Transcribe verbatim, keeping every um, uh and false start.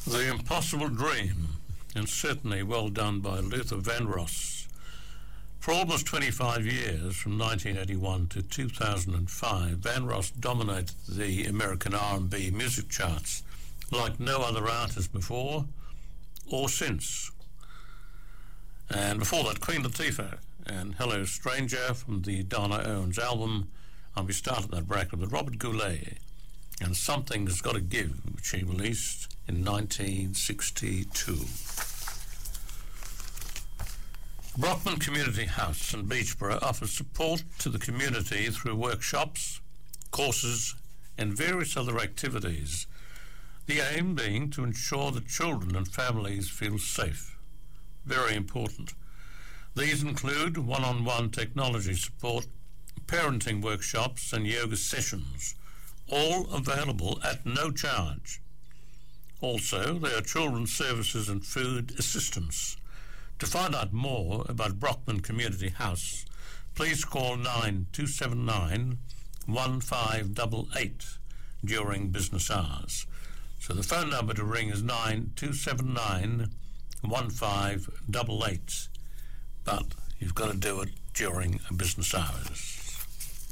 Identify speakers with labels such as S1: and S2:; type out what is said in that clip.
S1: The Impossible Dream, and certainly well done by Luther Vandross. For almost twenty-five years, from nineteen eighty-one to two thousand five, Vandross dominated the American R and B music charts like no other artist before or since. And before that, Queen Latifah and Hello Stranger from the Donna Owens album. And we started that bracket with Robert Goulet and Something's Gotta Give, which he released in nineteen sixty-two. Brockman Community House in Beechborough offers support to the community through workshops, courses and various other activities, the aim being to ensure that children and families feel safe. Very important. These include one-on-one technology support, parenting workshops and yoga sessions, all available at no charge. Also, there are children's services and food assistance. To find out more about Brockman Community House, please call nine two seven nine, one five eight eight during business hours. So the phone number to ring is nine two seven nine, one five eight eight, but you've got to do it during business hours.